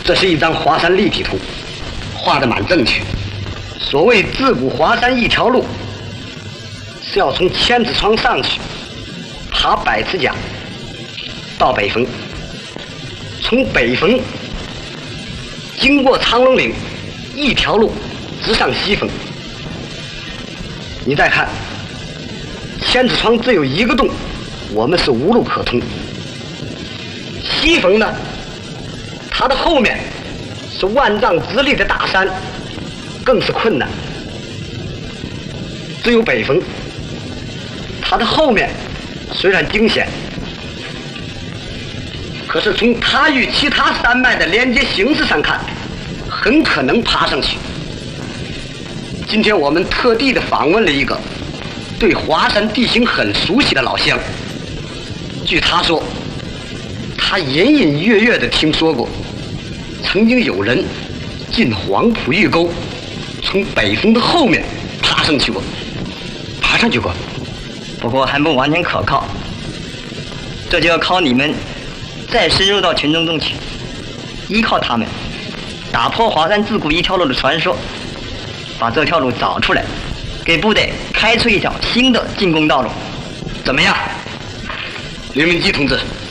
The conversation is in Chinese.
这是一张华山立体图，画得蛮正确。所谓自古华山一条路，是要从千子窗上去，爬百尺甲，到北峰，从北峰经过长龙岭，一条路直上西峰。你再看，千子窗只有一个洞，我们是无路可通。西峰呢，它的后面是万丈直立的大山，更是困难。只有北峰，它的后面虽然惊险，可是从它与其他山脉的连接形式上看，很可能爬上去。今天我们特地的访问了一个对华山地形很熟悉的老乡，据他说，他隐隐约约地听说过，曾经有人进黄埔峪沟，从北峰的后面爬上去过。 不过还不完全可靠，这就要靠你们再深入到群众中去，依靠他们打破华山自古一条路的传说，把这条路找出来，给部队开出一条新的进攻道路，怎么样？ 刘明基同志，